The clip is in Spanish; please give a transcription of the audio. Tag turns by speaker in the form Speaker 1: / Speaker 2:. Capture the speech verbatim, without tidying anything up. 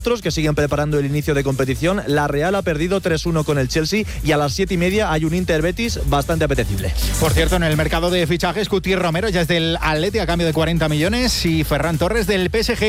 Speaker 1: que siguen preparando el inicio de competición. La Real ha perdido tres uno con el Chelsea y a las siete y media hay un Inter-Betis bastante apetecible.
Speaker 2: Por cierto, en el mercado de fichajes, Cuti Romero ya es del Atleti a cambio de cuarenta millones y Ferran Torres del P S G.